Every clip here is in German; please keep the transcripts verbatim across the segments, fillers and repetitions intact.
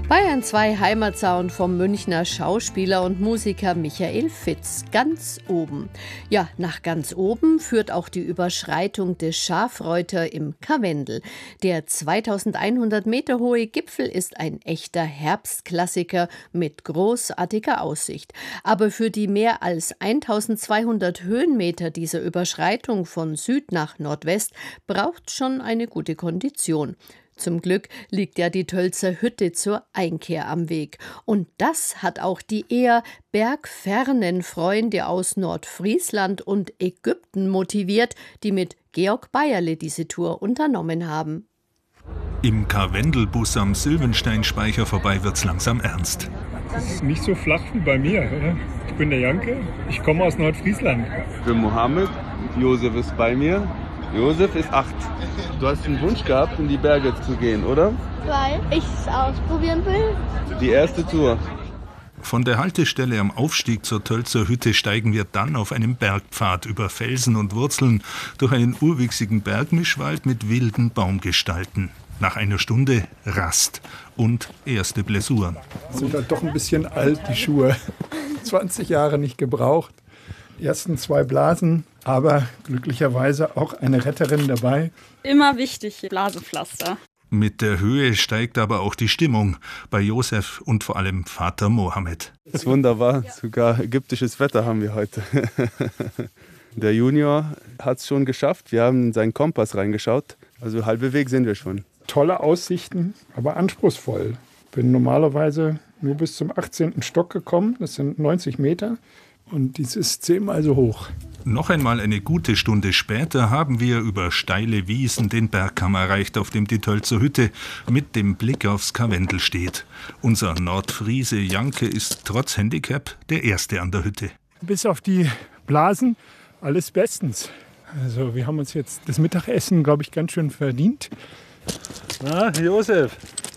Bayern zwei Heimatsound vom Münchner Schauspieler und Musiker Michael Fitz. Ganz oben. Ja, nach ganz oben führt auch die Überschreitung des Schafreuter im Karwendel. Der zweitausendeinhundert Meter hohe Gipfel ist ein echter Herbstklassiker mit großartiger Aussicht. Aber für die mehr als eintausendzweihundert Höhenmeter dieser Überschreitung von Süd nach Nordwest braucht schon eine gute Kondition. Zum Glück liegt ja die Tölzer Hütte zur Einkehr am Weg. Und das hat auch die eher bergfernen Freunde aus Nordfriesland und Ägypten motiviert, die mit Georg Bayerle diese Tour unternommen haben. Im Karwendelbus am Sylvensteinspeicher vorbei wird's langsam ernst. Das ist nicht so flach wie bei mir, oder? Ich bin der Janke, ich komme aus Nordfriesland. Ich bin Mohammed, Josef ist bei mir. Josef ist acht. Du hast einen Wunsch gehabt, in die Berge zu gehen, oder? Weil ich es ausprobieren will. Die erste Tour. Von der Haltestelle am Aufstieg zur Tölzer Hütte steigen wir dann auf einem Bergpfad über Felsen und Wurzeln durch einen urwüchsigen Bergmischwald mit wilden Baumgestalten. Nach einer Stunde Rast und erste Blessuren. Sind halt doch ein bisschen alt, die Schuhe. zwanzig Jahre nicht gebraucht. Die ersten zwei Blasen, aber glücklicherweise auch eine Retterin dabei. Immer wichtig, Blasepflaster. Mit der Höhe steigt aber auch die Stimmung bei Josef und vor allem Vater Mohammed. Das ist wunderbar, sogar ägyptisches Wetter haben wir heute. Der Junior hat es schon geschafft, wir haben in seinen Kompass reingeschaut, also halbe Weg sind wir schon. Tolle Aussichten, aber anspruchsvoll. Bin normalerweise nur bis zum achtzehnten Stock gekommen, das sind neunzig Meter. Und dies ist zehnmal so hoch. Noch einmal eine gute Stunde später haben wir über steile Wiesen den Bergkamm erreicht, auf dem die Tölzer Hütte mit dem Blick aufs Karwendel steht. Unser Nordfriese Janke ist trotz Handicap der Erste an der Hütte. Bis auf die Blasen alles bestens. Also wir haben uns jetzt das Mittagessen, glaube ich, ganz schön verdient. Na, Josef,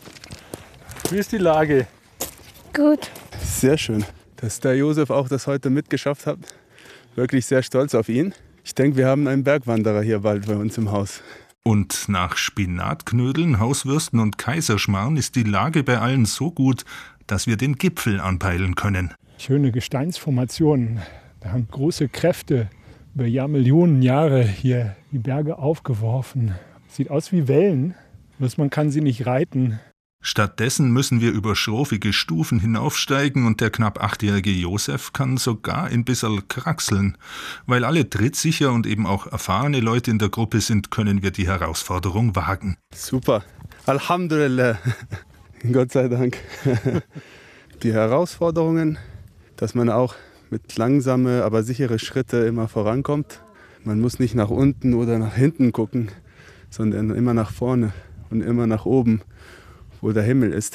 wie ist die Lage? Gut. Sehr schön. Dass der Josef auch das heute mitgeschafft hat. Wirklich sehr stolz auf ihn. Ich denke, wir haben einen Bergwanderer hier bald bei uns im Haus. Und nach Spinatknödeln, Hauswürsten und Kaiserschmarrn ist die Lage bei allen so gut, dass wir den Gipfel anpeilen können. Schöne Gesteinsformationen. Da haben große Kräfte über Jahrmillionen Jahre hier die Berge aufgeworfen. Sieht aus wie Wellen, bloß man kann sie nicht reiten. Stattdessen müssen wir über schrofige Stufen hinaufsteigen und der knapp achtjährige Josef kann sogar ein bisschen kraxeln. Weil alle trittsicher und eben auch erfahrene Leute in der Gruppe sind, können wir die Herausforderung wagen. Super. Alhamdulillah. Gott sei Dank. Die Herausforderungen, dass man auch mit langsame, aber sichere Schritte immer vorankommt. Man muss nicht nach unten oder nach hinten gucken, sondern immer nach vorne und immer nach oben, wo der Himmel ist.